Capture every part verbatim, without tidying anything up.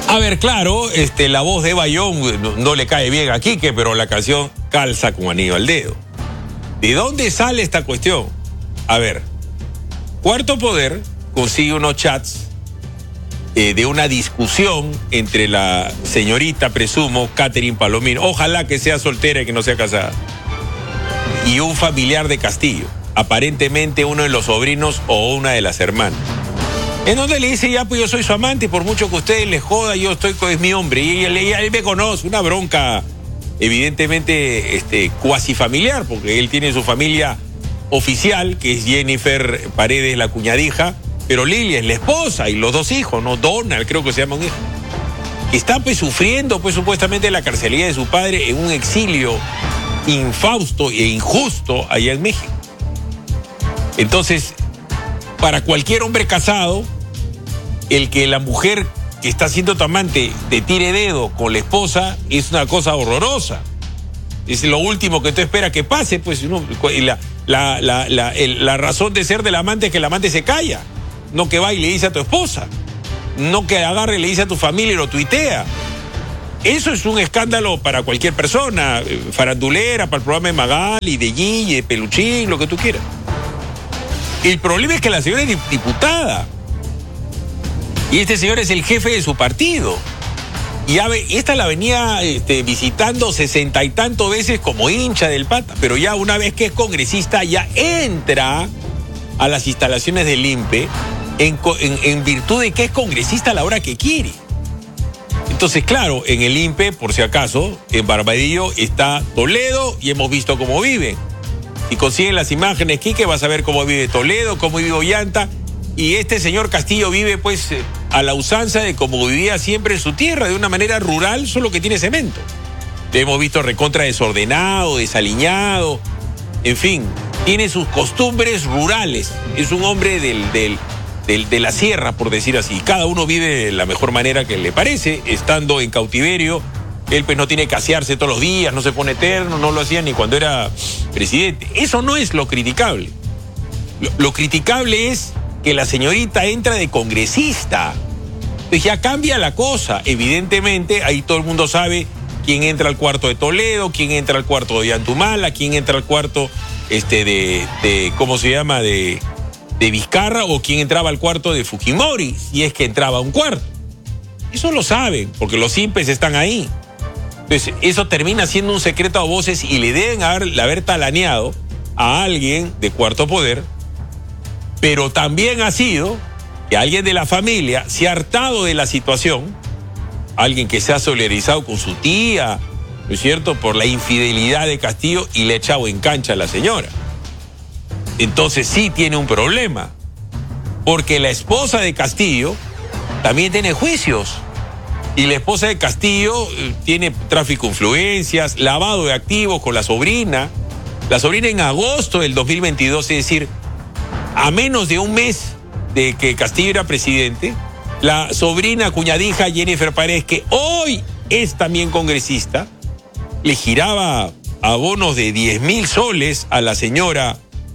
A ver, claro, este, la voz de Bayón no, no le cae bien a Quique, pero la canción calza como anillo al dedo. ¿De dónde sale esta cuestión? A ver, Cuarto Poder consigue unos chats eh, de una discusión entre la señorita, presumo, Catherine Palomino, ojalá que sea soltera y que no sea casada, y un familiar de Castillo, aparentemente uno de los sobrinos o una de las hermanas. En donde le dice, ya pues yo soy su amante, y por mucho que ustedes les joda, yo estoy con es mi hombre, y él, él, él me conoce, una bronca evidentemente este, cuasi familiar, porque él tiene su familia oficial, que es Jennifer Paredes, la cuñadija, pero Lilia es la esposa, y los dos hijos, ¿no? Donald, creo que se llama un hijo. Está pues sufriendo pues supuestamente la carcelía de su padre en un exilio infausto e injusto allá en México. Entonces, para cualquier hombre casado, el que la mujer que está siendo tu amante te tire dedo con la esposa es una cosa horrorosa. Es lo último que tú esperas que pase, pues no, la, la, la, la, el, la razón de ser del amante es que el amante se calla, no que va y le dice a tu esposa, no que agarre y le dice a tu familia y lo tuitea. Eso es un escándalo para cualquier persona, farandulera, para el programa de Magali, de Gille, de Peluchín, lo que tú quieras. El problema es que la señora es diputada. Y este señor es el jefe de su partido. Y esta la venía este, visitando sesenta y tanto veces como hincha del Pata. Pero ya una vez que es congresista, ya entra a las instalaciones del I N P E en, en, en virtud de que es congresista a la hora que quiere. Entonces, claro, en el I N P E, por si acaso, en Barbadillo está Toledo y hemos visto cómo vive. Si consiguen las imágenes, Quique, vas a ver cómo vive Toledo, cómo vive Ollanta. Y este señor Castillo vive, pues, a la usanza de como vivía siempre en su tierra, de una manera rural, solo que tiene cemento. Le hemos visto recontra desordenado, desaliñado, en fin, tiene sus costumbres rurales. Es un hombre del, del, del, de la sierra, por decir así. Cada uno vive de la mejor manera que le parece, estando en cautiverio. Él pues no tiene que asearse todos los días, no se pone eterno, no lo hacía ni cuando era presidente. Eso no es lo criticable. Lo, lo criticable es que la señorita entra de congresista. Entonces ya cambia la cosa. Evidentemente, ahí todo el mundo sabe quién entra al cuarto de Toledo, quién entra al cuarto de Yantumala, quién entra al cuarto este, de, de, ¿cómo se llama?, de, de Vizcarra, o quién entraba al cuarto de Fujimori, si es que entraba a un cuarto. Eso lo saben, porque los simpes están ahí. Entonces, eso termina siendo un secreto a voces y le deben haber, haber talaneado a alguien de Cuarto Poder, pero también ha sido que alguien de la familia se ha hartado de la situación, alguien que se ha solidarizado con su tía, ¿no es cierto?, por la infidelidad de Castillo y le ha echado en cancha a la señora. Entonces sí tiene un problema, porque la esposa de Castillo también tiene juicios. Y la esposa de Castillo eh, tiene tráfico de influencias, lavado de activos con la sobrina. La sobrina en agosto del dos mil veintidós, es decir, a menos de un mes de que Castillo era presidente, la sobrina cuñadija Jennifer Paredes, que hoy es también congresista, le giraba abonos de diez mil soles a la señora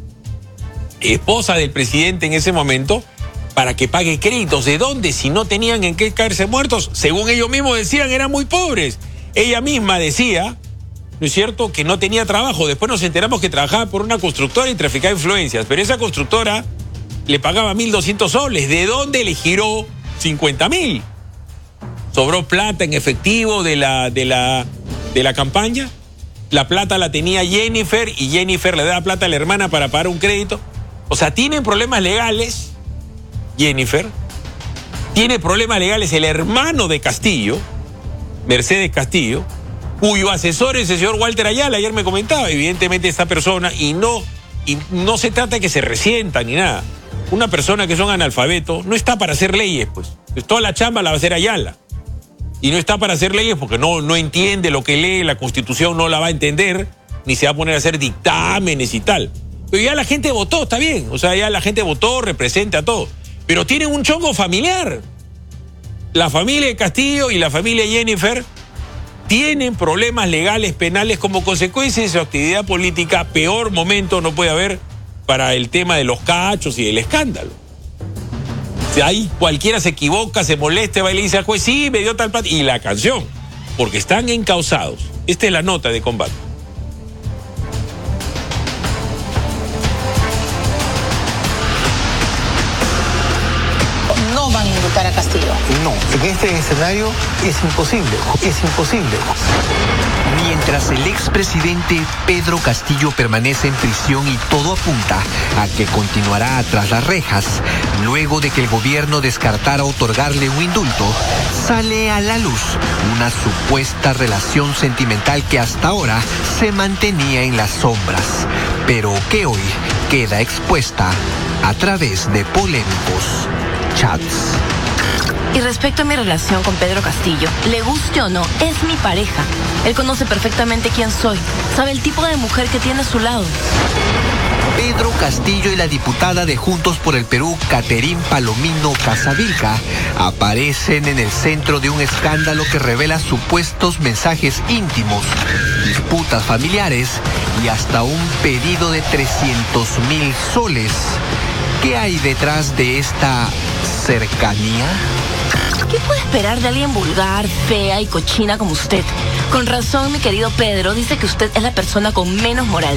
esposa del presidente en ese momento, para que pague créditos. ¿De dónde? Si no tenían en qué caerse muertos. Según ellos mismos decían, eran muy pobres. Ella misma decía, ¿no es cierto?, que no tenía trabajo. Después nos enteramos que trabajaba por una constructora y traficaba influencias. Pero esa constructora le pagaba mil doscientos soles. ¿De dónde le giró cincuenta mil? ¿Sobró plata en efectivo de la, de la, de la campaña? La plata la tenía Jennifer y Jennifer le daba plata a la hermana para pagar un crédito. O sea, tienen problemas legales Jennifer, tiene problemas legales el hermano de Castillo, Mercedes Castillo, cuyo asesor es el señor Walter Ayala. Ayer me comentaba, evidentemente esta persona, y no, y no se trata de que se resienta ni nada. Una persona que son analfabetos no está para hacer leyes, pues. pues toda la chamba la va a hacer Ayala. Y no está para hacer leyes porque no, no entiende lo que lee, la Constitución no la va a entender, ni se va a poner a hacer dictámenes y tal. Pero ya la gente votó, está bien. O sea, ya la gente votó, representa a todo. Pero tienen un chongo familiar. La familia de Castillo y la familia de Jennifer tienen problemas legales, penales, como consecuencia de su actividad política. Peor momento no puede haber para el tema de los cachos y del escándalo. Ahí cualquiera se equivoca, se molesta, va y le dice al juez, sí, me dio tal plata. Y la canción, porque están encausados. Esta es la nota de combate. No van a indultar a Castillo. No, en este escenario es imposible, es imposible. Mientras el expresidente Pedro Castillo permanece en prisión y todo apunta a que continuará tras las rejas, luego de que el gobierno descartara otorgarle un indulto, sale a la luz una supuesta relación sentimental que hasta ahora se mantenía en las sombras, pero que hoy queda expuesta a través de polémicos chats. Y respecto a mi relación con Pedro Castillo, le guste o no, es mi pareja. Él conoce perfectamente quién soy, sabe el tipo de mujer que tiene a su lado. Pedro Castillo y la diputada de Juntos por el Perú, Caterín Palomino Casavilca, aparecen en el centro de un escándalo que revela supuestos mensajes íntimos, disputas familiares y hasta un pedido de trescientos mil soles. ¿Qué hay detrás de esta cercanía? ¿Qué puede esperar de alguien vulgar, fea y cochina como usted? Con razón, mi querido Pedro dice que usted es la persona con menos moral.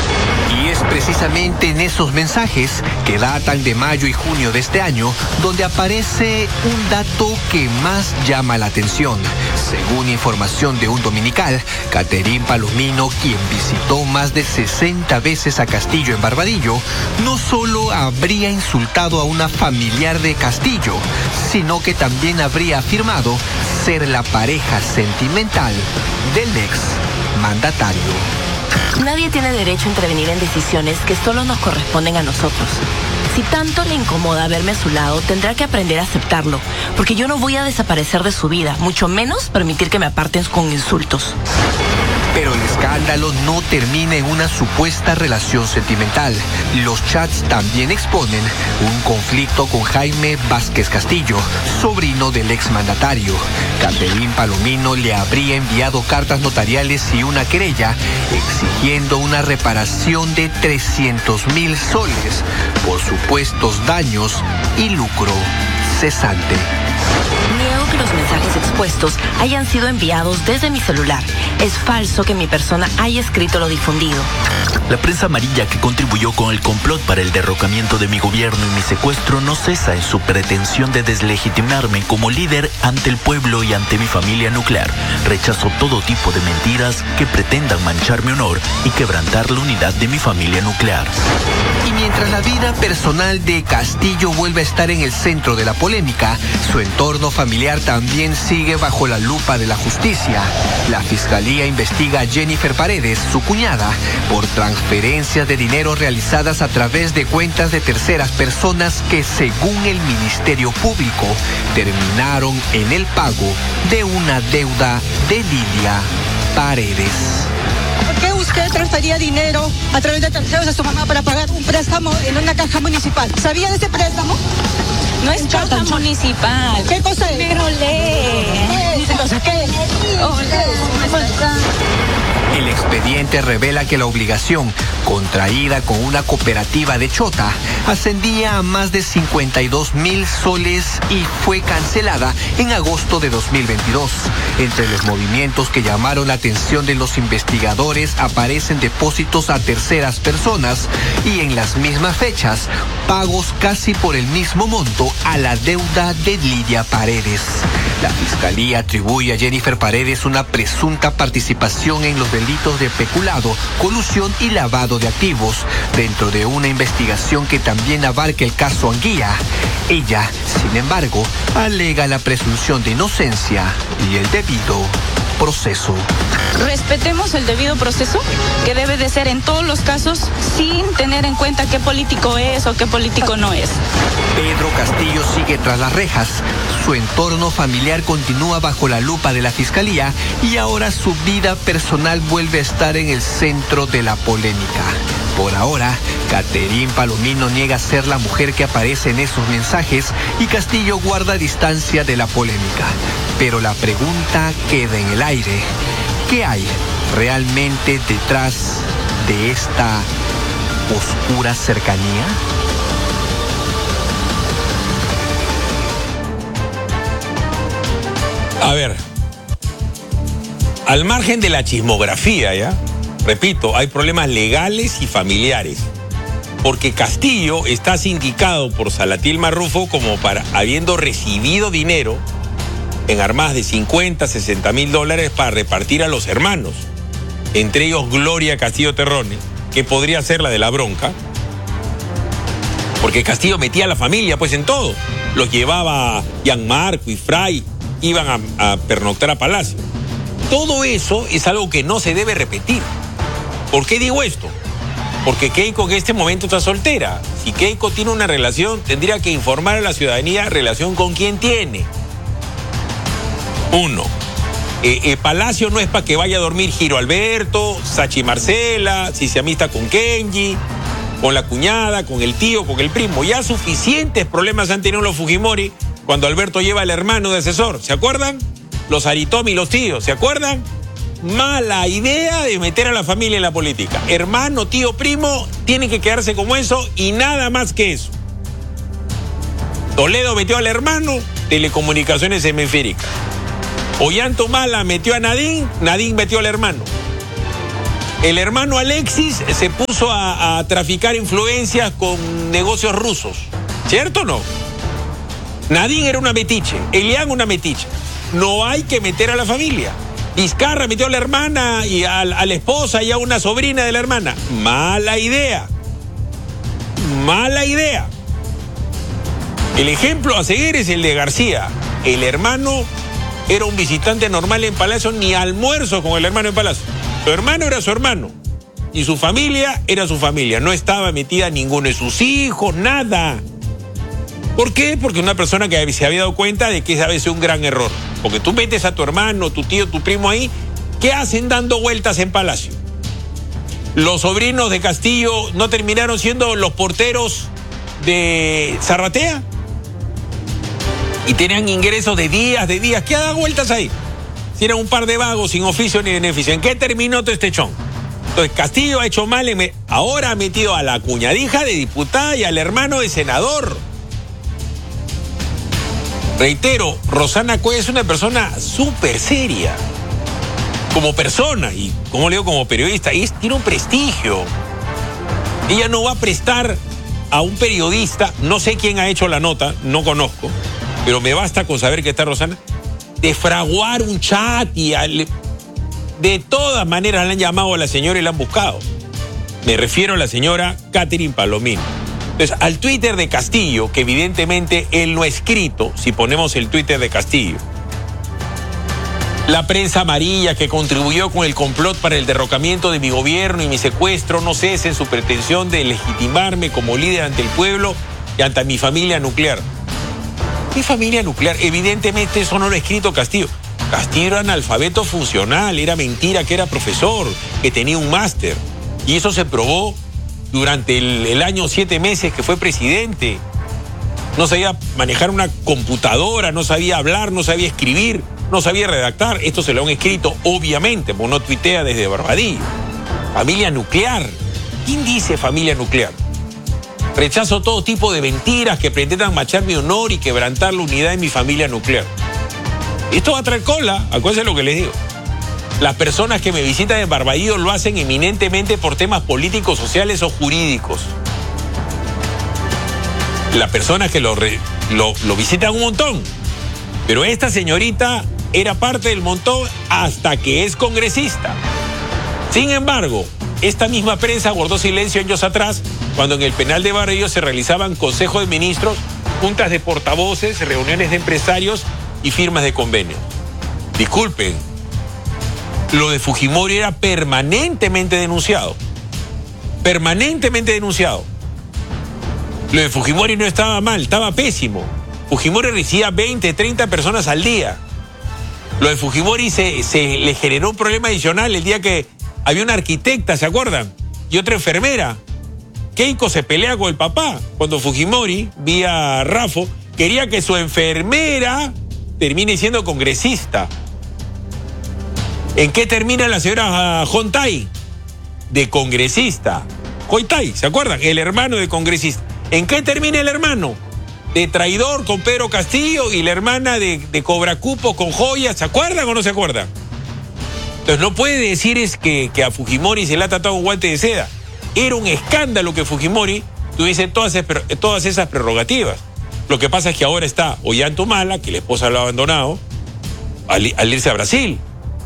Y es precisamente en esos mensajes, que datan de mayo y junio de este año, donde aparece un dato que más llama la atención. Según información de un dominical, Caterín Palomino, quien visitó más de sesenta veces a Castillo en Barbadillo, no solo habría insultado a una familiar de Castillo, sino que también habría afirmado ser la pareja sentimental del ex mandatario. Nadie tiene derecho a intervenir en decisiones que solo nos corresponden a nosotros. Si tanto le incomoda verme a su lado, tendrá que aprender a aceptarlo, porque yo no voy a desaparecer de su vida, mucho menos permitir que me aparten con insultos. Pero el escándalo no termina en una supuesta relación sentimental. Los chats también exponen un conflicto con Jaime Vázquez Castillo, sobrino del exmandatario. Caterín Palomino le habría enviado cartas notariales y una querella exigiendo una reparación de trescientos mil soles por supuestos daños y lucro cesante. Niego que los mensajes expuestos hayan sido enviados desde mi celular. Es falso que mi persona haya escrito lo difundido. La prensa amarilla que contribuyó con el complot para el derrocamiento de mi gobierno y mi secuestro no cesa en su pretensión de deslegitimarme como líder ante el pueblo y ante mi familia nuclear. Rechazo todo tipo de mentiras que pretendan manchar mi honor y quebrantar la unidad de mi familia nuclear. Y mientras la vida personal de Castillo vuelve a estar en el centro de la polémica, su entorno familiar también sigue bajo la lupa de la justicia. La fiscalía investiga a Jennifer Paredes, su cuñada, por transferencias de dinero realizadas a través de cuentas de terceras personas que, según el Ministerio Público, terminaron en el pago de una deuda de Lilia Paredes. ¿Por qué usted transfería dinero a través de terceros a su mamá para pagar un préstamo en una caja municipal? ¿Sabía de ese préstamo? No es caja municipal. ¿Qué cosa es? Pero lee. ¿Qué cosa? ¿Qué? Oh, El expediente revela que la obligación, contraída con una cooperativa de Chota, ascendía a más de cincuenta y dos mil soles y fue cancelada en agosto de dos mil veintidós. Entre los movimientos que llamaron la atención de los investigadores aparecen depósitos a terceras personas y en las mismas fechas, pagos casi por el mismo monto a la deuda de Lidia Paredes. La Fiscalía atribuye a Jennifer Paredes una presunta participación en los delitos de peculado, colusión y lavado de activos, dentro de una investigación que también abarca el caso Anguía. Ella, sin embargo, alega la presunción de inocencia y el debido proceso. Respetemos el debido proceso, que debe de ser en todos los casos, sin tener en cuenta qué político es o qué político no es. Pedro Castillo sigue tras las rejas. Su entorno familiar continúa bajo la lupa de la Fiscalía y ahora su vida personal vuelve a estar en el centro de la polémica. Por ahora, Caterín Palomino niega ser la mujer que aparece en esos mensajes y Castillo guarda distancia de la polémica. Pero la pregunta queda en el aire. ¿Qué hay realmente detrás de esta oscura cercanía? A ver, al margen de la chismografía, ¿ya? Repito, hay problemas legales y familiares. Porque Castillo está sindicado por Salatiel Marrufo como para habiendo recibido dinero en armadas de cincuenta, sesenta mil dólares para repartir a los hermanos. Entre ellos Gloria Castillo Terrones, que podría ser la de la bronca. Porque Castillo metía a la familia pues en todo. Los llevaba a Gianmarco y Fray, iban a, a pernoctar a Palacio. Todo eso es algo que no se debe repetir. ¿Por qué digo esto? Porque Keiko en este momento está soltera. Si Keiko tiene una relación, tendría que informar a la ciudadanía relación con quién tiene. Uno, eh, eh, Palacio no es para que vaya a dormir Giro Alberto, Sachi Marcela, si se amista con Kenji, con la cuñada, con el tío, con el primo. Ya suficientes problemas han tenido los Fujimori cuando Alberto lleva al hermano de asesor. ¿Se acuerdan? Los Aritomi y los tíos, ¿se acuerdan? Mala idea de meter a la familia en la política. Hermano, tío, primo, tienen que quedarse como eso y nada más que eso. Toledo metió al hermano, telecomunicaciones hemisféricas. Ollantumala metió a Nadine, Nadine metió al hermano. El hermano Alexis se puso a, a traficar influencias con negocios rusos. ¿Cierto o no? Nadine era una metiche, Elian una metiche. No hay que meter a la familia. Vizcarra metió a la hermana y a, a la esposa y a una sobrina de la hermana. Mala idea. Mala idea. El ejemplo a seguir es el de García. El hermano era un visitante normal en Palacio, ni almuerzo con el hermano en Palacio. Su hermano era su hermano. Y su familia era su familia. No estaba metida ninguno de sus hijos, nada. ¿Por qué? Porque una persona que se había dado cuenta de que esa vez es un gran error. Porque tú metes a tu hermano, tu tío, tu primo ahí, ¿qué hacen dando vueltas en Palacio? Los sobrinos de Castillo no terminaron siendo los porteros de Zarratea y tenían ingresos de días, de días. ¿Qué hagan vueltas ahí? Si eran un par de vagos sin oficio ni beneficio. ¿En qué terminó todo este chón? Entonces Castillo ha hecho mal, ahora ha metido a la cuñadija de diputada y al hermano de senador. Reitero, Rosana Coya es una persona súper seria. Como persona y, como le digo, como periodista. Y es, tiene un prestigio. Ella no va a prestar a un periodista, no sé quién ha hecho la nota, no conozco, pero me basta con saber que está Rosana, de fraguar un chat y al, de todas maneras le han llamado a la señora y la han buscado. Me refiero a la señora Catherine Palomino. Entonces, al Twitter de Castillo, que evidentemente él no ha escrito, si ponemos el Twitter de Castillo, la prensa amarilla que contribuyó con el complot para el derrocamiento de mi gobierno y mi secuestro no cese en su pretensión de legitimarme como líder ante el pueblo y ante mi familia nuclear. ¿Qué familia nuclear? Evidentemente eso no lo ha escrito Castillo. Castillo era analfabeto funcional, era mentira que era profesor, que tenía un máster. Y eso se probó durante el, el año siete meses que fue presidente. No sabía manejar una computadora, no sabía hablar, no sabía escribir, no sabía redactar. Esto se lo han escrito, obviamente, porque no tuitea desde Barbadillo. Familia nuclear. ¿Quién dice familia nuclear? Rechazo todo tipo de mentiras que pretendan manchar mi honor y quebrantar la unidad de mi familia nuclear. Esto va a traer cola, acuérdense lo que les digo. Las personas que me visitan en Barbadillo lo hacen eminentemente por temas políticos, sociales o jurídicos. Las personas que lo, re, lo, lo visitan un montón. Pero esta señorita era parte del montón hasta que es congresista. Sin embargo, esta misma prensa guardó silencio años atrás cuando en el penal de Barbadillo se realizaban consejos de ministros, juntas de portavoces, reuniones de empresarios y firmas de convenios. Disculpen, lo de Fujimori era permanentemente denunciado. Permanentemente denunciado. Lo de Fujimori no estaba mal, estaba pésimo. Fujimori recibía veinte, treinta personas al día. Lo de Fujimori se, se le generó un problema adicional el día que había una arquitecta, ¿se acuerdan? Y otra enfermera. Keiko se pelea con el papá cuando Fujimori, vía Rafo, quería que su enfermera termine siendo congresista. ¿En qué termina la señora Jontay? De congresista. Jontay, ¿se acuerdan? El hermano de congresista. ¿En qué termina el hermano? de traidor con Pedro Castillo y la hermana de, de Cobracupo con joyas. ¿Se acuerdan o no se acuerdan? Entonces no puede decir es que, que a Fujimori se le ha tratado un guante de seda. Era un escándalo que Fujimori tuviese todas, todas esas prerrogativas. Lo que pasa es que ahora está Ollantumala, que la esposa lo ha abandonado, al, al irse a Brasil.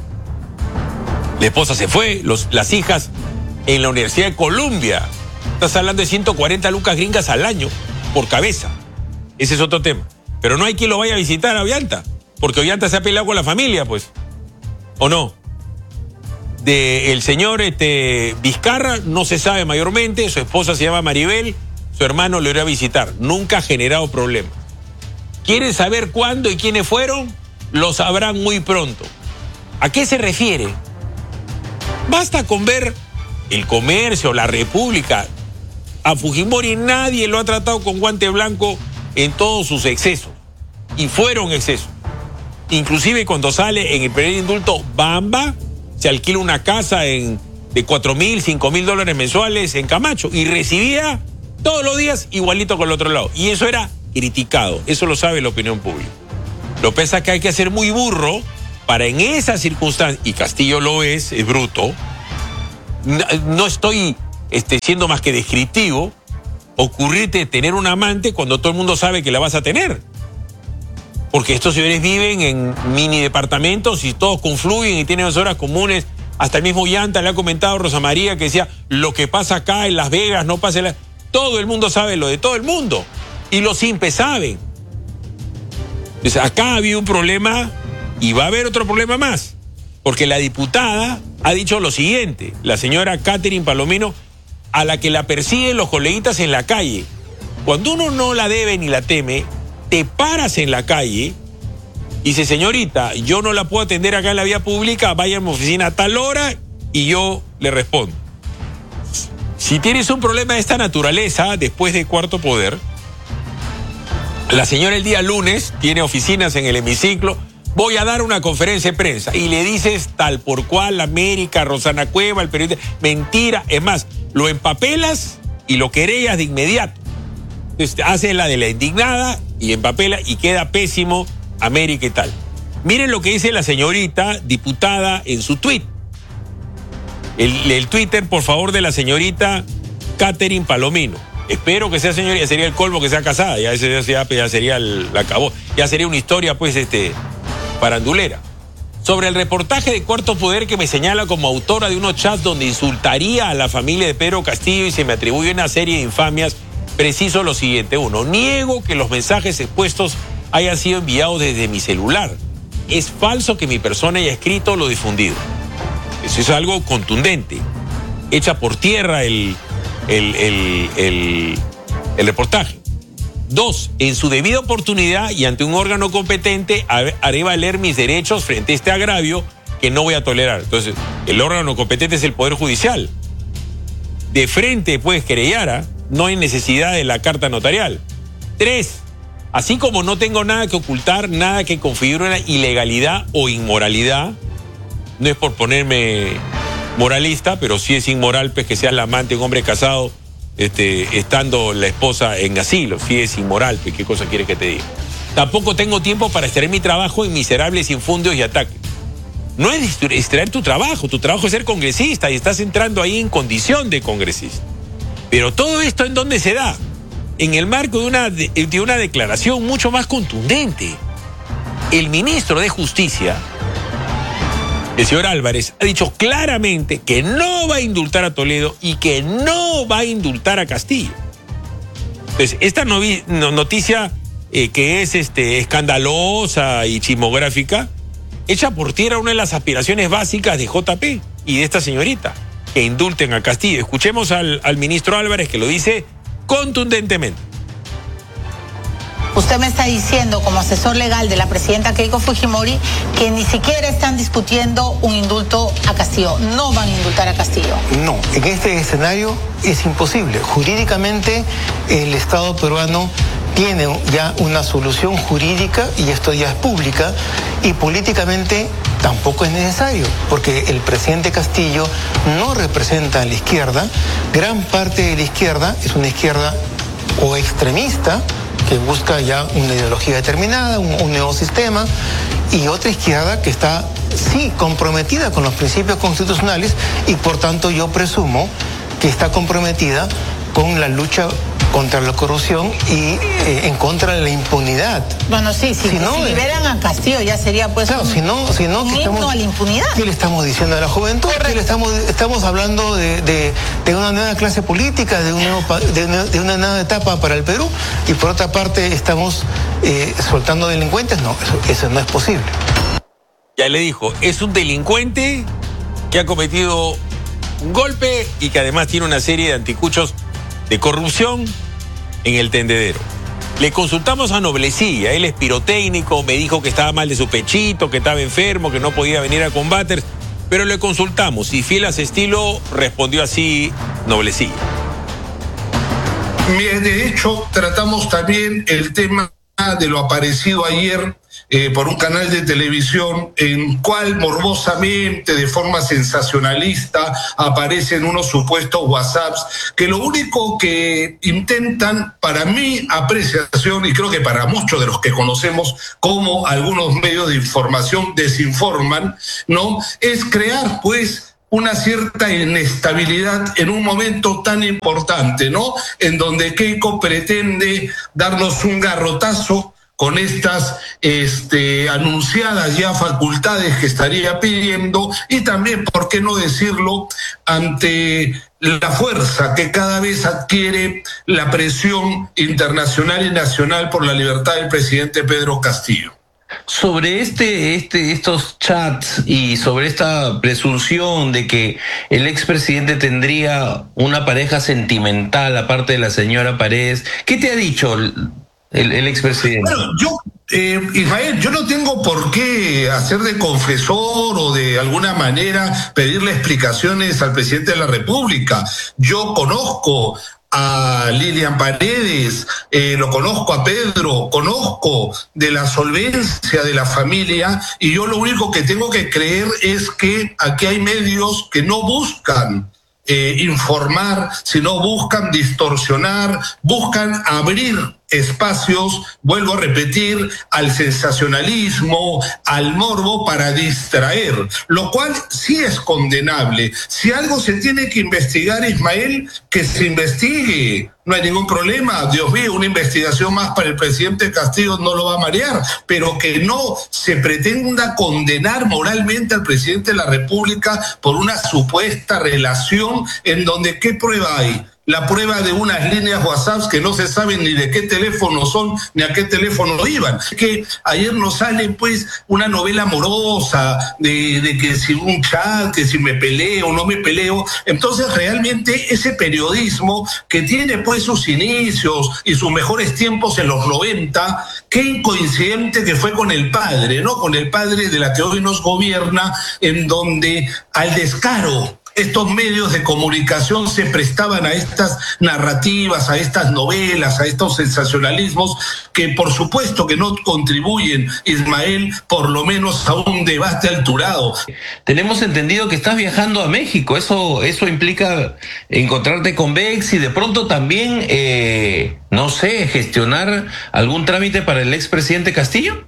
La esposa se fue, los, las hijas en la Universidad de Columbia. Estás hablando de ciento cuarenta lucas gringas al año por cabeza. Ese es otro tema. Pero no hay quien lo vaya a visitar a Ollanta, porque Ollanta se ha peleado con la familia, pues. ¿O no? De el señor este, Vizcarra no se sabe mayormente, su esposa se llama Maribel, su hermano lo irá a visitar. Nunca ha generado problemas. ¿Quieren saber cuándo y quiénes fueron? Lo sabrán muy pronto. ¿A qué se refiere? Basta con ver El Comercio, La República. A Fujimori nadie lo ha tratado con guante blanco en todos sus excesos. Y fueron excesos. Inclusive cuando sale en el primer indulto Bamba, se alquila una casa en, de cuatro mil, cinco mil dólares mensuales en Camacho y recibía todos los días igualito con el otro lado. Y eso era criticado. Eso lo sabe la opinión pública. Lo que pasa es que hay que ser muy burro para en esas circunstancias, y Castillo lo es, es bruto, no, no estoy este, siendo más que descriptivo, ocurrirte tener un amante cuando todo el mundo sabe que la vas a tener. Porque estos señores viven en mini departamentos y todos confluyen y tienen horas comunes. Hasta el mismo Ollanta le ha comentado a Rosa María que decía, lo que pasa acá en Las Vegas no pasa en la... Todo el mundo sabe lo de todo el mundo. Y los simpes saben. Entonces acá ha habido un problema y va a haber otro problema más. Porque la diputada ha dicho lo siguiente, la señora Catherine Palomino, a la que la persiguen los coleguitas en la calle. Cuando uno no la debe ni la teme, te paras en la calle y dice, señorita, yo no la puedo atender acá en la vía pública, vaya a mi oficina a tal hora y yo le respondo. Si tienes un problema de esta naturaleza, después de Cuarto Poder, la señora el día lunes tiene oficinas en el hemiciclo, voy a dar una conferencia de prensa y le dices tal por cual, América, Rosana Cueva, el periodista, mentira, es más, lo empapelas y lo querellas de inmediato. Entonces, hace la de la indignada y empapela y queda pésimo América y tal. Miren lo que dice la señorita diputada en su tuit. El, el Twitter, por favor, de la señorita Catherine Palomino. Espero que sea señorita, sería el colmo que sea casada, ya, ese, ya, ya sería el, la acabó. Ya sería una historia, pues, este, farandulera. Sobre el reportaje de Cuarto Poder que me señala como autora de unos chats donde insultaría a la familia de Pedro Castillo y se me atribuye una serie de infamias, preciso lo siguiente. Uno, niego que los mensajes expuestos hayan sido enviados desde mi celular. Es falso que mi persona haya escrito o lo difundido. Eso es algo contundente. Echa por tierra el, el, el, el, el reportaje. Dos, en su debida oportunidad y ante un órgano competente, haré valer mis derechos frente a este agravio que no voy a tolerar. Entonces, el órgano competente es el Poder Judicial. De frente puedes querellar, ¿eh? No hay necesidad de la carta notarial. Tres, así como no tengo nada que ocultar, nada que configure una ilegalidad o inmoralidad, no es por ponerme moralista, pero sí es inmoral pues, que seas la amante de un hombre casado este, estando la esposa en asilo. Sí es inmoral, pues, ¿qué cosa quieres que te diga? Tampoco tengo tiempo para extraer mi trabajo en miserables infundios y ataques. No es extraer tu trabajo, tu trabajo es ser congresista y estás entrando ahí en condición de congresista. Pero todo esto, ¿en dónde se da? En el marco de una, de, de una declaración mucho más contundente. El ministro de Justicia, el señor Álvarez, ha dicho claramente que no va a indultar a Toledo y que no va a indultar a Castillo. Entonces, esta novi, no, noticia eh, que es este, escandalosa y chismográfica, echa por tierra una de las aspiraciones básicas de J P y de esta señorita, que indulten a Castillo. Escuchemos al, al ministro Álvarez que lo dice contundentemente. Usted me está diciendo como asesor legal de la presidenta Keiko Fujimori que ni siquiera están discutiendo un indulto a Castillo. No van a indultar a Castillo. No, en este escenario es imposible. Jurídicamente el Estado peruano tiene ya una solución jurídica y esto ya es pública, y políticamente tampoco es necesario, porque el presidente Castillo no representa a la izquierda. Gran parte de la izquierda es una izquierda o extremista que busca ya una ideología determinada, un, un nuevo sistema, y otra izquierda que está, sí, comprometida con los principios constitucionales y por tanto yo presumo que está comprometida con la lucha contra la corrupción y eh, en contra de la impunidad. Bueno, sí, sí, si, no, si liberan a Castillo ya sería pues claro, un, si no, si no, un ¿qué himno estamos, a la impunidad. ¿Qué le estamos diciendo a la juventud? ¿Qué le estamos, estamos hablando de, de, de una nueva clase política, de, un nuevo, de, una, de una nueva etapa para el Perú, y por otra parte estamos eh, soltando delincuentes? No, eso, eso no es posible. Ya le dijo, es un delincuente que ha cometido un golpe y que además tiene una serie de anticuchos de corrupción en el tendedero. Le consultamos a Noblecilla, él es pirotécnico, me dijo que estaba mal de su pechito, que estaba enfermo, que no podía venir a combater, pero le consultamos y fiel a su estilo respondió así Noblecilla. De hecho, tratamos también el tema de lo aparecido ayer eh, por un canal de televisión en cual morbosamente, de forma sensacionalista, aparecen unos supuestos WhatsApps que lo único que intentan, para mi apreciación, y creo que para muchos de los que conocemos cómo algunos medios de información desinforman, ¿no?, es crear, pues, una cierta inestabilidad en un momento tan importante, ¿no?, en donde Keiko pretende darnos un garrotazo con estas este, anunciadas ya facultades que estaría pidiendo, y también, ¿por qué no decirlo?, ante la fuerza que cada vez adquiere la presión internacional y nacional por la libertad del presidente Pedro Castillo. Sobre este, este, estos chats y sobre esta presunción de que el expresidente tendría una pareja sentimental aparte de la señora Paredes, ¿qué te ha dicho el, el, el expresidente? Bueno, yo, eh, Israel, yo no tengo por qué hacer de confesor o de alguna manera pedirle explicaciones al presidente de la República. Yo conozco a Lilian Paredes, eh, lo conozco a Pedro, conozco de la solvencia de la familia, y yo lo único que tengo que creer es que aquí hay medios que no buscan eh, informar, sino buscan distorsionar, buscan abrir espacios, vuelvo a repetir, al sensacionalismo, al morbo, para distraer, lo cual sí es condenable. Si algo se tiene que investigar, Ismael, que se investigue, no hay ningún problema. Dios mío, una investigación más para el presidente Castillo no lo va a marear, pero que no se pretenda condenar moralmente al presidente de la República por una supuesta relación en donde, ¿qué prueba hay? La prueba de unas líneas WhatsApp que no se saben ni de qué teléfono son ni a qué teléfono iban. Que ayer nos sale pues una novela amorosa de, de que si un chat, que si me peleo o no me peleo. Entonces realmente ese periodismo que tiene pues sus inicios y sus mejores tiempos en los noventa, qué coincidente que fue con el padre, ¿no? Con el padre de la que hoy nos gobierna, en donde al descaro estos medios de comunicación se prestaban a estas narrativas, a estas novelas, a estos sensacionalismos que por supuesto que no contribuyen, Ismael, por lo menos a un debate alturado. Tenemos entendido que estás viajando a México, eso, eso implica encontrarte con Betsy y de pronto también, eh, no sé, gestionar algún trámite para el expresidente Castillo.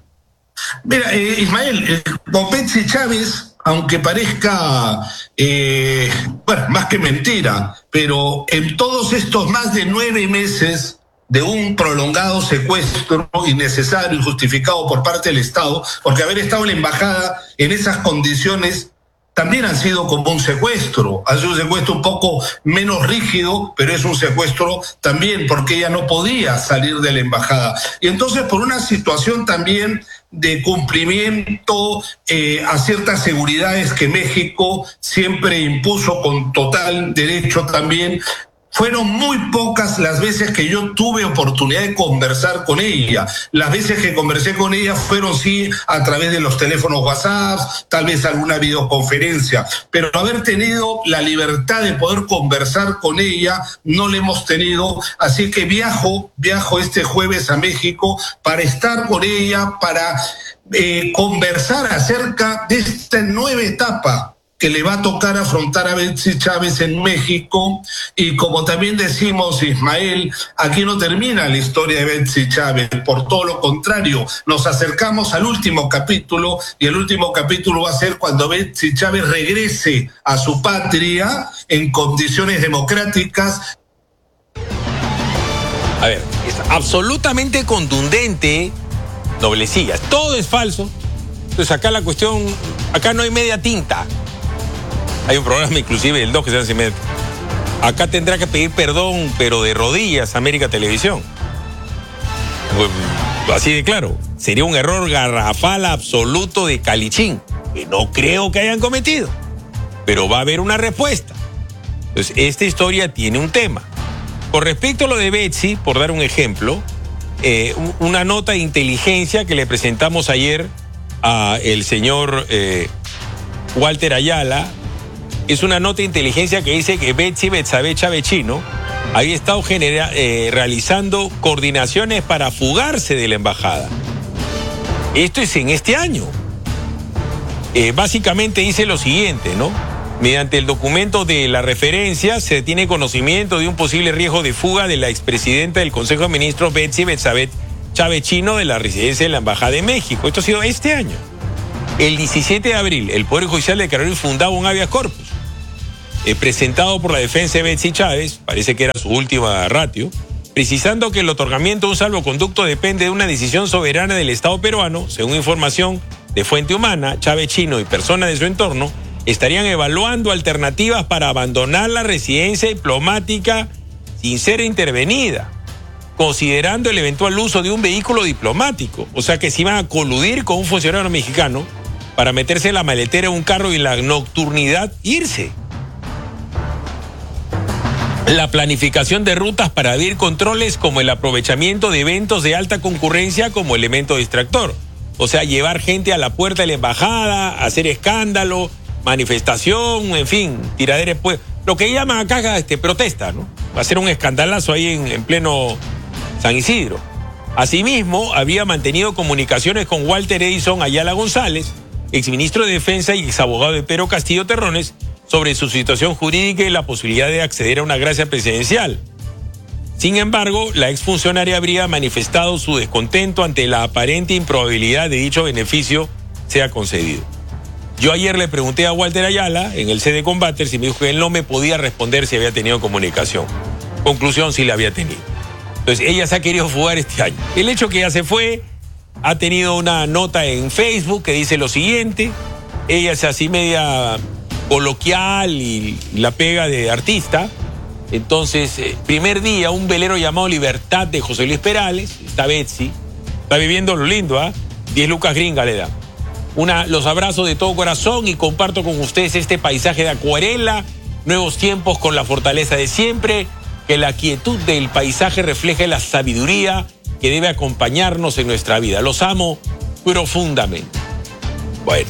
Mira, eh, Ismael, eh, con Betsy Chávez, aunque parezca, eh, bueno, más que mentira, pero en todos estos más de nueve meses de un prolongado secuestro innecesario y justificado por parte del Estado, porque haber estado en la embajada en esas condiciones también han sido como un secuestro. Ha sido un secuestro un poco menos rígido, pero es un secuestro también porque ella no podía salir de la embajada. Y entonces, por una situación también de cumplimiento eh, a ciertas seguridades que México siempre impuso con total derecho también, fueron muy pocas las veces que yo tuve oportunidad de conversar con ella. Las veces que conversé con ella fueron sí a través de los teléfonos WhatsApp, tal vez alguna videoconferencia, pero haber tenido la libertad de poder conversar con ella no la hemos tenido, así que viajo, viajo este jueves a México para estar con ella, para eh, conversar acerca de esta nueva etapa que le va a tocar afrontar a Betsy Chávez en México. Y como también decimos, Ismael, aquí no termina la historia de Betsy Chávez, por todo lo contrario, nos acercamos al último capítulo, y el último capítulo va a ser cuando Betsy Chávez regrese a su patria en condiciones democráticas. A ver, es absolutamente contundente, Noblecillas. Todo es falso. Entonces acá la cuestión, acá no hay media tinta. Hay un programa inclusive del dos que se llama Sin Media Tinta. Acá tendrá que pedir perdón, pero de rodillas, América Televisión. Pues, así de claro. Sería un error garrafal absoluto de Calichín, que no creo que hayan cometido. Pero va a haber una respuesta. Entonces, esta historia tiene un tema. Con respecto a lo de Betsy, por dar un ejemplo, eh, una nota de inteligencia que le presentamos ayer a el señor eh, Walter Ayala, es una nota de inteligencia que dice que Betsy Betsabe Chavechino había estado genera, eh, realizando coordinaciones para fugarse de la embajada. Esto es en este año. Eh, básicamente dice lo siguiente, ¿no? Mediante el documento de la referencia se tiene conocimiento de un posible riesgo de fuga de la expresidenta del Consejo de Ministros, Betsy Betsabe Chavechino, de la residencia de la Embajada de México. Esto ha sido este año. El diecisiete de abril, el Poder Judicial declaró infundado un habeas corpus eh, presentado por la defensa de Betsy Chávez, parece que era su última ratio, precisando que el otorgamiento de un salvoconducto depende de una decisión soberana del Estado peruano. Según información de fuente humana, Chavechino y personas de su entorno estarían evaluando alternativas para abandonar la residencia diplomática sin ser intervenida, considerando el eventual uso de un vehículo diplomático. O sea que se iban a coludir con un funcionario mexicano para meterse en la maletera de un carro y en la nocturnidad irse. La planificación de rutas para abrir controles, como el aprovechamiento de eventos de alta concurrencia como elemento distractor. O sea, llevar gente a la puerta de la embajada, hacer escándalo, manifestación, en fin, tiradera, pues, lo que llaman acá este, protesta, ¿no? Va a ser un escandalazo ahí en, en pleno San Isidro. Asimismo, había mantenido comunicaciones con Walter Edison Ayala González, exministro de Defensa y exabogado de Pedro Castillo Terrones, sobre su situación jurídica y la posibilidad de acceder a una gracia presidencial. Sin embargo, la exfuncionaria habría manifestado su descontento ante la aparente improbabilidad de dicho beneficio sea concedido. Yo ayer le pregunté a Walter Ayala en el C D Combaters y me dijo que él no me podía responder si había tenido comunicación. Conclusión, sí la había tenido. Entonces, ella se ha querido fugar este año. El hecho que ella se fue, ha tenido una nota en Facebook que dice lo siguiente. Ella es así media coloquial y la pega de artista. Entonces, eh, primer día, un velero llamado Libertad de José Luis Perales, está Betsy, está viviendo lo lindo, ¿ah? ¿eh? diez lucas gringa le da. Una, los abrazo de todo corazón y comparto con ustedes este paisaje de acuarela, nuevos tiempos con la fortaleza de siempre, que la quietud del paisaje refleje la sabiduría que debe acompañarnos en nuestra vida. Los amo profundamente. Bueno,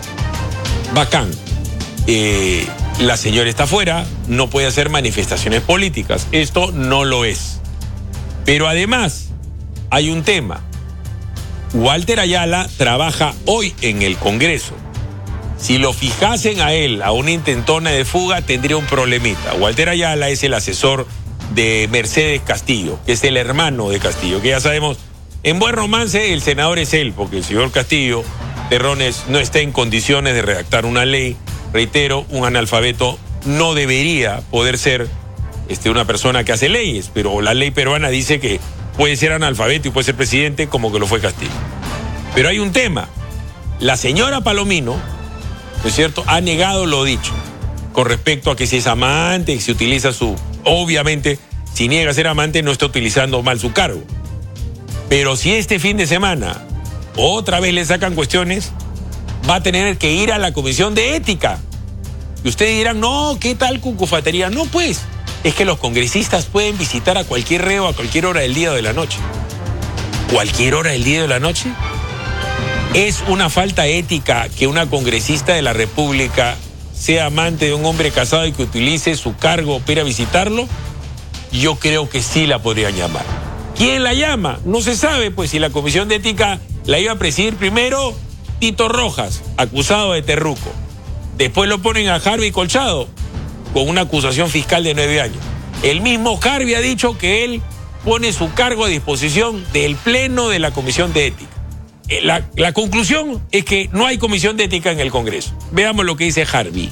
bacán. Eh, la señora está afuera, no puede hacer manifestaciones políticas. Esto no lo es. Pero además, hay un tema. Walter Ayala trabaja hoy en el Congreso. Si lo fijasen a él, a una intentona de fuga, tendría un problemita. Walter Ayala es el asesor de Mercedes Castillo, que es el hermano de Castillo, que ya sabemos, en buen romance el senador es él, porque el señor Castillo Terrones no está en condiciones de redactar una ley. Reitero, un analfabeto no debería poder ser este, una persona que hace leyes, pero la ley peruana dice que puede ser analfabeto y puede ser presidente, como que lo fue Castillo. Pero hay un tema. La señora Palomino, ¿no es cierto?, ha negado lo dicho con respecto a que si es amante, que si utiliza su... Obviamente, si niega a ser amante, no está utilizando mal su cargo. Pero si este fin de semana otra vez le sacan cuestiones, va a tener que ir a la Comisión de Ética. Y ustedes dirán, no, ¿qué tal cucufatería? No, pues, es que los congresistas pueden visitar a cualquier reo a cualquier hora del día o de la noche. ¿Cualquier hora del día o de la noche? ¿Es una falta ética que una congresista de la República sea amante de un hombre casado y que utilice su cargo para ir a visitarlo? Yo creo que sí la podrían llamar. ¿Quién la llama? No se sabe, pues si la Comisión de Ética la iba a presidir primero Tito Rojas, acusado de terruco. Después lo ponen a Harvey Colchado con una acusación fiscal de nueve años. El mismo Harvey ha dicho que él pone su cargo a disposición del Pleno de la Comisión de Ética. La, la conclusión es que no hay Comisión de Ética en el Congreso. Veamos lo que dice Harvey.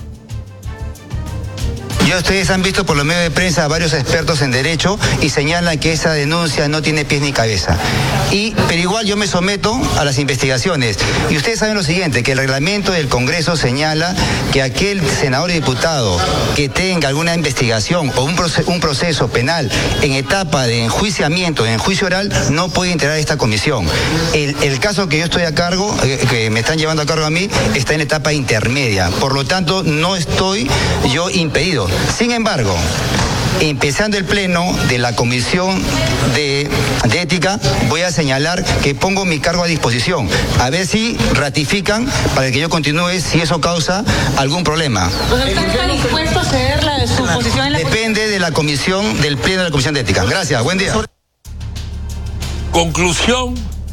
Ya ustedes han visto por los medios de prensa a varios expertos en derecho y señalan que esa denuncia no tiene pies ni cabeza. Y, pero igual yo me someto a las investigaciones. Y ustedes saben lo siguiente, que el reglamento del Congreso señala que aquel senador y diputado que tenga alguna investigación o un proceso, un proceso penal en etapa de enjuiciamiento, en juicio oral, no puede integrar esta comisión. El, el caso que yo estoy a cargo, eh, que me están llevando a cargo a mí, está en etapa intermedia. Por lo tanto, no estoy yo impedido. Sin embargo, empezando el pleno de la Comisión de, de Ética, voy a señalar que pongo mi cargo a disposición, a ver si ratifican para que yo continúe si eso causa algún problema. ¿Usted está dispuesto a ceder la de su posición en la... Depende de la comisión, del pleno de la Comisión de Ética. Gracias, buen día. Conclusión.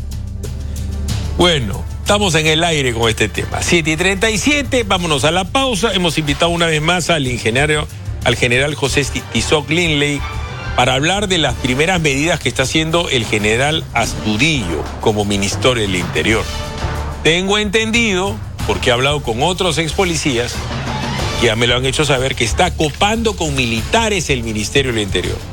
Bueno, estamos en el aire con este tema. siete y treinta y siete, vámonos a la pausa. Hemos invitado una vez más al ingeniero, al general José Tizoc Lindley, para hablar de las primeras medidas que está haciendo el general Astudillo como ministro del Interior. Tengo entendido, porque he hablado con otros ex policías, que ya me lo han hecho saber, que está copando con militares el Ministerio del Interior.